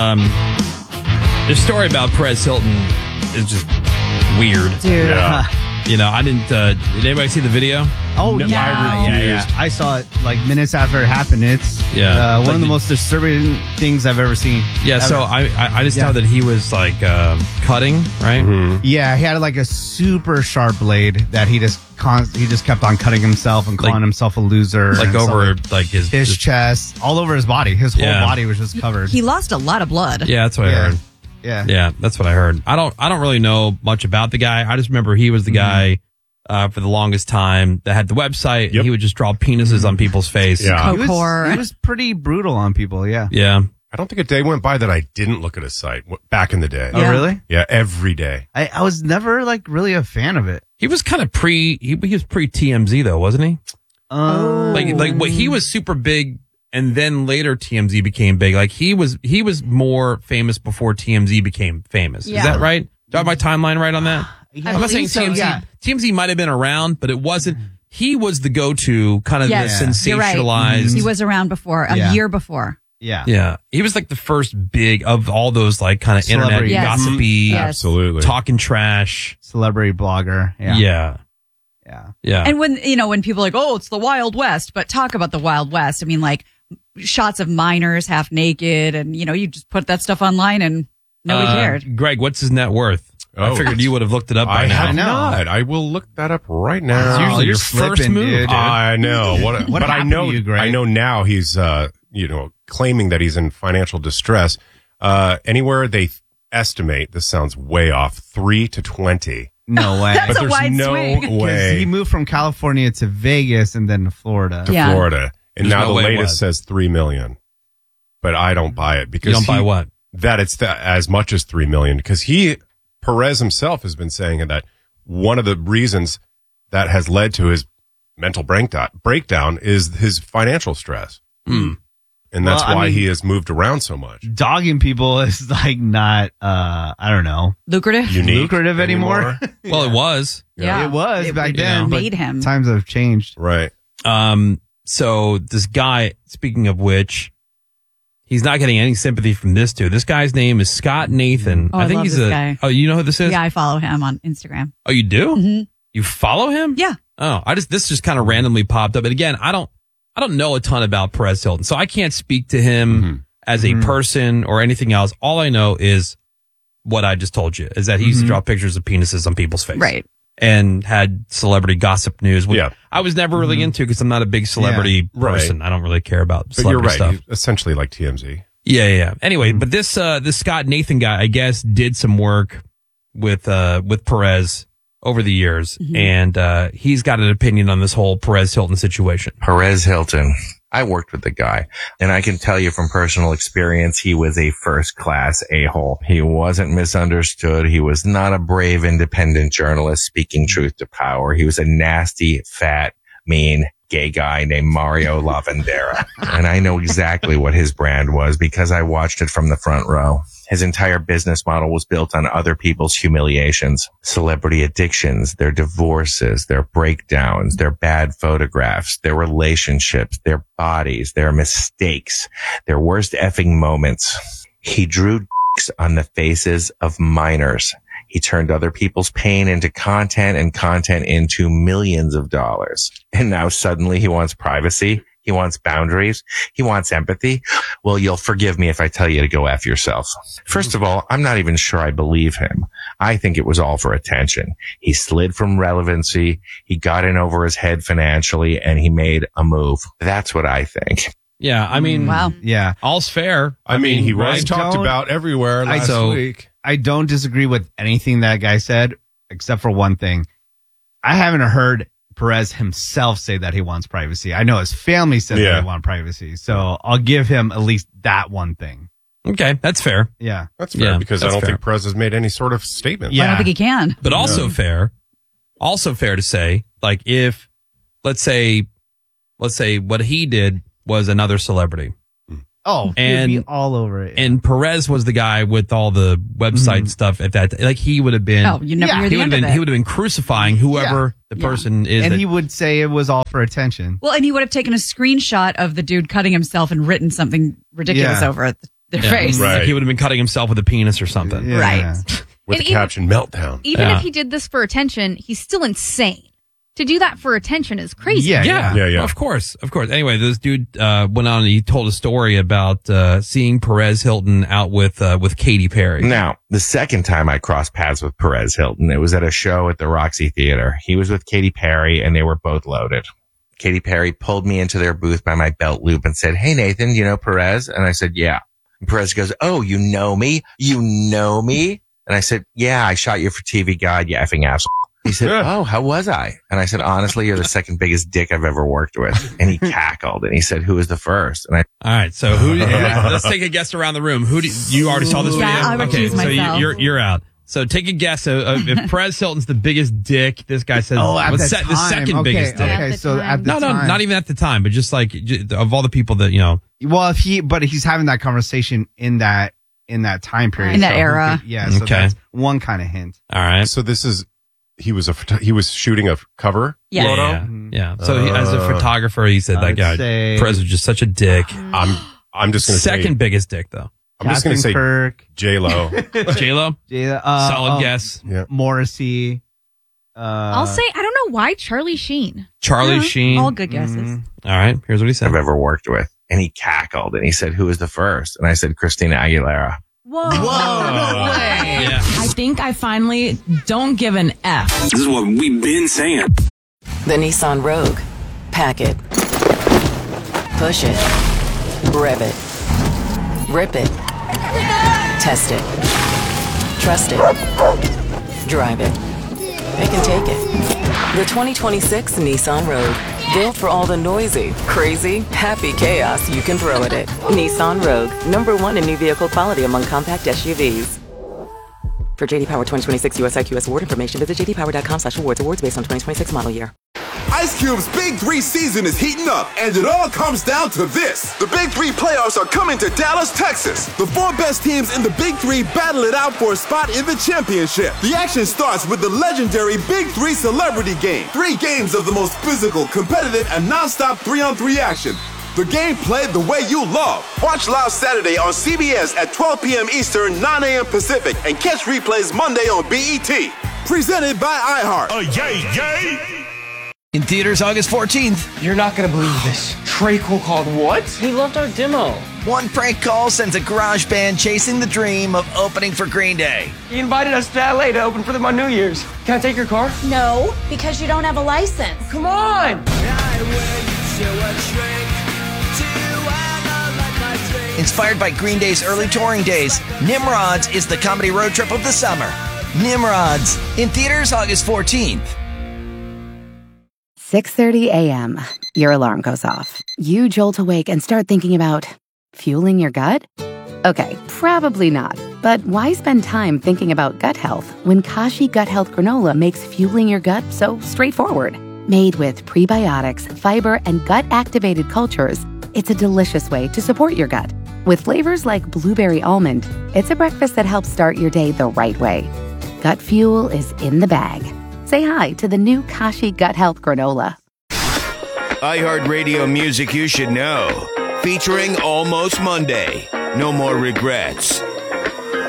The story about Perez Hilton is just weird. Dude. Yeah. You know, I didn't. Did anybody see the video? Oh, No, yeah. I refused. I saw it like minutes after it happened. It's one Like of the most disturbing things I've ever seen. Yeah. Ever. So I just know that he was like cutting, right? Mm-hmm. Yeah, he had like a super sharp blade that he just kept on cutting himself and calling himself a loser. Like and over stuff like his chest, all over his body. His whole body was just covered. He lost a lot of blood. Yeah, that's what I heard. Yeah. Yeah, that's what I heard. I don't really know much about the guy. I just remember he was the guy for the longest time that had the website. And he would just draw penises on people's face. Yeah. He was pretty brutal on people. Yeah. Yeah. I don't think a day went by that I didn't look at his site back in the day. Oh, really? Yeah, every day. I was never like really a fan of it. He was kind of he was pre TMZ though, wasn't he? Oh. Like what he was super big, and then later TMZ became big. Like he was more famous before TMZ became famous. Yeah. Is that right? Do I have my timeline right on that? Yeah, I'm not saying so, TMZ. yeah. TMZ might have been around, but it wasn't. He was the go-to kind of Yes, the you're right. sensationalized. He was around before, a year before. Yeah. Yeah, he was like the first big of all those like kind of internet Celebrity. Yes. gossipy, Yes. Absolutely. talking trash. Celebrity blogger. Yeah. Yeah. Yeah. Yeah. And when people are like, oh, it's the Wild West, but talk about the Wild West. I mean, like shots of minors half naked, and you just put that stuff online and nobody cared. Greg, what's his net worth? I Oh. figured you would have looked it up by I now. have know. not. I will look that up right now. It's usually your your first first move. move. I know. But I happened know to you, Greg? I know now he's claiming that he's in financial distress. Anywhere they estimate, this sounds way off, 3 to 20. No way. That's But a there's wide no swing. 'Cause way he moved from California to Vegas and then to Florida. to Yeah. Florida. And There's now no the way it latest was. says 3 million. But I don't buy it because You don't buy what? that it's as much as 3 million, because Perez himself has been saying that one of the reasons that has led to his mental breakdown is his financial stress. And that's Well, I why mean- he has moved around so much. Dogging people is like not, I don't know, Lucrative. Unique lucrative anymore. Well, it was. Yeah. It was back then. but made him. Times have changed. Right. So this guy, speaking of which, he's not getting any sympathy from this dude. This guy's name is Scott Nathan. Oh, I love he's this guy. Oh, you know who this is? Yeah, I follow him on Instagram. Oh, you do? Mhm. You follow him? Yeah. Oh, this just kind of randomly popped up. And again, I don't know a ton about Perez Hilton, so I can't speak to him as a person or anything else. All I know is what I just told you, is that he used to draw pictures of penises on people's face. Right. And had celebrity gossip news, which Yeah. I was never really into because I'm not a big celebrity Right. person. I don't really care about But you're celebrity right. stuff. He's essentially like TMZ. Yeah. Anyway, but this Scott Nathan guy, I guess, did some work with Perez over the years, and he's got an opinion on this whole Perez Hilton situation. Perez Hilton. I worked with the guy, and I can tell you from personal experience, he was a first-class a-hole. He wasn't misunderstood. He was not a brave, independent journalist speaking truth to power. He was a nasty, fat, mean, gay guy named Mario Lavandera. And I know exactly what his brand was because I watched it from the front row. His entire business model was built on other people's humiliations, celebrity addictions, their divorces, their breakdowns, their bad photographs, their relationships, their bodies, their mistakes, their worst effing moments. He drew dicks on the faces of minors. He turned other people's pain into content and content into millions of dollars. And now suddenly he wants privacy. He wants boundaries. He wants empathy. Well, you'll forgive me if I tell you to go F yourself. First of all, I'm not even sure I believe him. I think it was all for attention. He slid from relevancy. He got in over his head financially and he made a move. That's what I think. Yeah, I mean, Wow. Yeah. all's fair. I mean, he was right? talked don't- about everywhere last week. I don't disagree with anything that guy said, except for one thing. I haven't heard Perez himself say that he wants privacy. I know his family said that they want privacy. So I'll give him at least that one thing. Okay, that's fair. Yeah. That's fair Yeah, because I that's don't fair. think Perez has made any sort of statement. I don't think he can. But also fair to say, like, if let's say what he did was another celebrity, Oh, and he'd be all over it. and Perez was the guy with all the website stuff at that, like he would have been. Oh, you never hear he the would end have of been. it. He would have been crucifying whoever the person is. And that- he would say it was all for attention. Well, and he would have taken a screenshot of the dude cutting himself and written something ridiculous Yeah. over it. their face. Right. Like he would have been cutting himself with a penis or something. Yeah. Right. With And the caption meltdown. Even Yeah. if he did this for attention, he's still insane. To do that for attention is crazy. Yeah. Yeah. Of course. Anyway, this dude went on and he told a story about seeing Perez Hilton out with Katy Perry. Now, the second time I crossed paths with Perez Hilton, it was at a show at the Roxy Theater. He was with Katy Perry and they were both loaded. Katy Perry pulled me into their booth by my belt loop and said, "Hey, Nathan, you know Perez?" And I said, "Yeah." And Perez goes, "Oh, you know me? You know me?" And I said, "Yeah, I shot you for TV Guide, you effing asshole." He said, "Oh, how was I?" And I said, "Honestly, you're the second biggest dick I've ever worked with." And he cackled and he said, "Who was the first?" And I, All right, so let's take a guess around the room. You already saw this video? Yeah, I recuse myself. So you're out. So take a guess. If Perez Hilton's the biggest dick, this guy says At the the second biggest dick. Okay, At the so time. at the No, time. not even at the time, but just like of all the people that, you know. Well, but he's having that conversation in that time period. In that so era. So Okay. that's one kind of hint. All right. So this is, he was shooting a cover Yeah. photo. Yeah. So as a photographer, he said I that would guy, say- Perez was just such a dick. I'm just going to Second say, biggest dick, though. I'm just going to say Kirk, J-Lo. J-Lo? Solid guess. Yeah. Morrissey. I'll say, I don't know why, Charlie Sheen. Charlie Sheen. All good guesses. All right. Here's what he said. I've ever worked with. And he cackled and he said, "Who was the first?" And I said, "Christina Aguilera." Whoa. Yeah. I think I finally don't give an F. This is what we've been saying. The Nissan Rogue. Pack it. Push it. Rev it. Rip it. Test it. Trust it. Drive it. They can take it. The 2026 Nissan Rogue. Built for all the noisy, crazy, happy chaos you can throw at it. Nissan Rogue. #1 in new vehicle quality among compact SUVs. For JD Power 2026 US IQS award information, visit jdpower.com/awards. Awards based on 2026 model year. Ice Cube's Big 3 season is heating up, and it all comes down to this. The Big 3 playoffs are coming to Dallas, Texas. The 4 best teams in the Big 3 battle it out for a spot in the championship. The action starts with the legendary Big 3 Celebrity Game. 3 games of the most physical, competitive, and non-stop 3-on-3 action. The game played the way you love. Watch live Saturday on CBS at 12 p.m. Eastern, 9 a.m. Pacific, and catch replays Monday on BET. Presented by iHeart. In theaters August 14th. You're not gonna believe this. Trey Cole called what? He loved our demo. One prank call sends a garage band chasing the dream of opening for Green Day. He invited us to LA to open for them on New Year's. Can I take your car? No, because you don't have a license. Come on! Inspired by Green Day's early touring days, Nimrods is the comedy road trip of the summer. Nimrods, in theaters August 14th. 6:30 a.m. Your alarm goes off. You jolt awake and start thinking about fueling your gut? Okay, probably not. But why spend time thinking about gut health when Kashi Gut Health Granola makes fueling your gut so straightforward? Made with prebiotics, fiber, and gut-activated cultures, it's a delicious way to support your gut. With flavors like blueberry almond, it's a breakfast that helps start your day the right way. Gut fuel is in the bag. Say hi to the new Kashi Gut Health Granola. iHeartRadio music you should know. Featuring Almost Monday. No More Regrets.